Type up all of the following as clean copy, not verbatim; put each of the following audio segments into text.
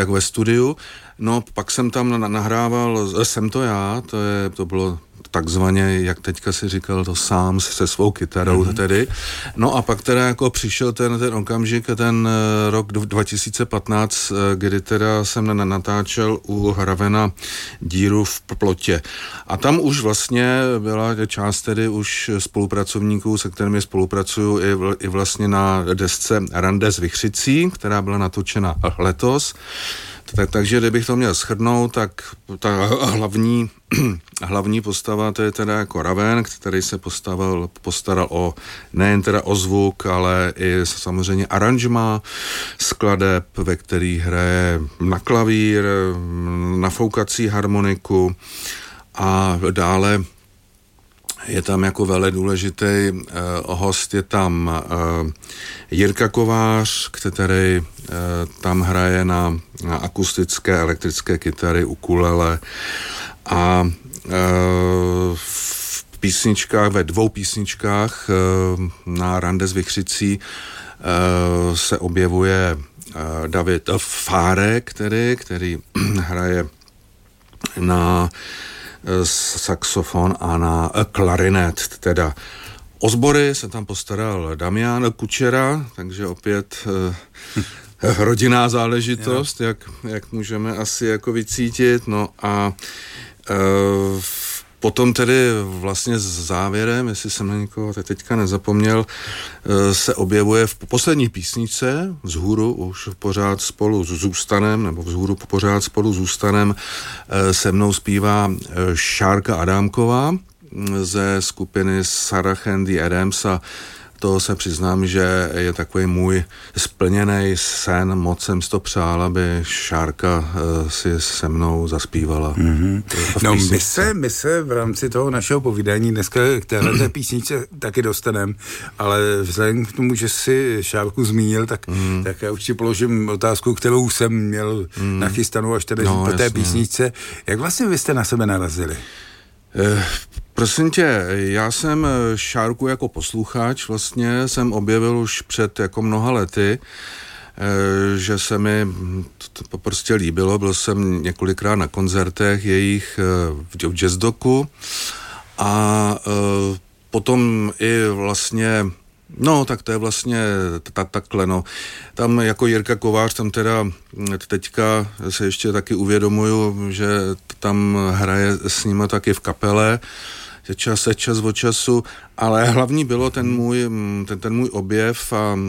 jak ve studiu. No, pak jsem tam nahrával Jsem to já, to bylo takzvaně, jak teďka si říkal, to sám se svou kytarou tedy. No a pak teda jako přišel ten okamžik, ten rok 2015, kdy teda jsem natáčel u Hravena Díru v plotě. A tam už vlastně byla část tedy už spolupracovníků, se kterými spolupracuju i vlastně na desce Rande s Vichřicí, která byla natočena letos. Takže kdybych to měl shrnout, tak ta hlavní postava, to je teda jako Raven, který se postaral o nejen teda o zvuk, ale i samozřejmě aranžma skladeb, ve kterých hraje na klavír, na foukací harmoniku a dále je tam jako velmi důležitý host, je tam Jirka Kovář, který tam hraje na akustické, elektrické kytary, ukulele a v písničkách, ve 2 písničkách na Rande s Vichřicí se objevuje David Fárek, který hraje na saxofon a na klarinet, teda. O sbory se tam postaral Damian Kučera, takže opět rodinná záležitost, jak můžeme asi jako vycítit. No a potom tedy vlastně s závěrem, jestli jsem na někoho teďka nezapomněl, se objevuje v poslední písničce Vzhůru už pořád spolu zůstanem, nebo Vzhůru pořád spolu zůstanem, se mnou zpívá Šárka Adámková ze skupiny Sarah and the Adams a to se přiznám, že je takový můj splněný sen, moc jsem si to přál, aby Šárka si se mnou zaspívala. No my se v rámci toho našeho povídání dneska k téhleté písničce taky dostaneme, ale vzhledem k tomu, že si Šárku zmínil, tak já už ti položím otázku, kterou jsem měl nachystanou až tady po té písničce. Jak vlastně vy jste na sebe narazili? Prosím tě, já jsem Šárku jako posluchač vlastně jsem objevil už před jako mnoha lety, že se mi to prostě líbilo, byl jsem několikrát na koncertech jejich v Jazzdoku a potom i vlastně no, tak to je vlastně takhle, no. Tam jako Jirka Kovář, tam teda teďka se ještě taky uvědomuju, že tam hraje s nima taky v kapele, čas od času, ale hlavní bylo ten můj objev a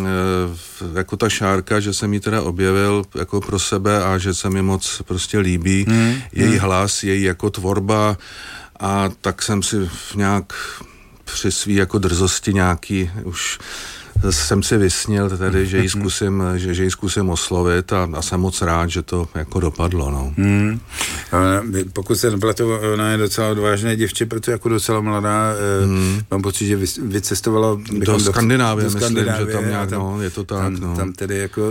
jako ta Šárka, že jsem ji teda objevil jako pro sebe a že se mi moc prostě líbí její hlas, její jako tvorba a tak jsem si nějak při svý jako drzosti nějaký už jsem si vysnil tedy, že ji zkusím oslovit a jsem moc rád, že to jako dopadlo, no. Pokud se nepletu, ona je docela odvážné děvče, protože jako docela mladá, mám pocit, že vycestovala do Skandinávie, myslím, že tam nějak, tam, je to tak, tam tedy jako,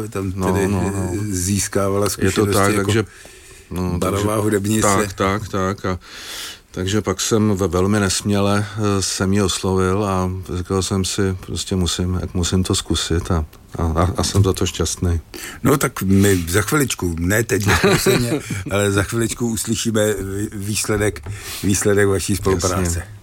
získávala zkušenosti. Je to tak, jako takže barová hudebnice. Tak a takže pak jsem velmi nesměle jsem ji oslovil a říkal jsem si, prostě musím to zkusit a jsem za to šťastný. No tak my za chviličku, ne teď bezprostředně, ale za chviličku uslyšíme výsledek vaší spolupráce. Jasně.